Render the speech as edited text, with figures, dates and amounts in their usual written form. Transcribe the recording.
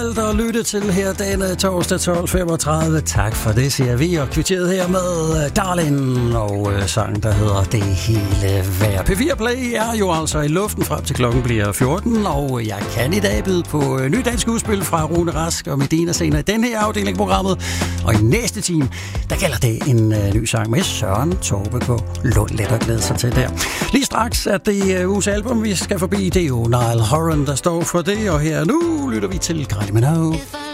at lytte til her denne torsdag 12.35. Tak for det, siger vi, og kvitteret her med Darling og sangen, der hedder Det hele værd. P4 Play er jo altså i luften frem til klokken bliver 14, og jeg kan i dag byde på ny dansk udspil fra Rune Rask og Medina senere i den her afdeling af programmet. Og i næste time, der gælder det en ny sang med Søren Tove på Lund. Let at glæde sig til der. Lige straks er det uges album, vi skal forbi. Det er jo Niall Horan, der står for det, og her nu lytter vi til Kylie Minogue.